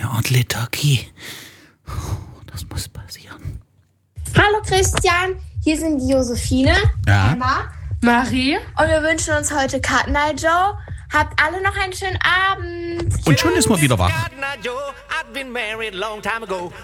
Art Liturgie. Das muss passieren. Hallo Christian, hier sind die Josephine, Ja. Emma, Marie? und wir wünschen uns heute Cat Night Joe. Habt alle noch einen schönen Abend. Und schon ist man wieder wach. I've been married long time ago.